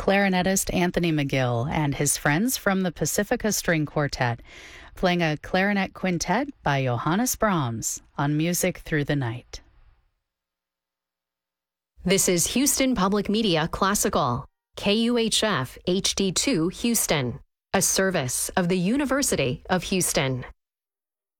clarinetist Anthony McGill and his friends from the Pacifica String Quartet, playing a clarinet quintet by Johannes Brahms on Music Through the Night. This is Houston Public Media Classical, KUHF HD2 Houston, a service of the University of Houston.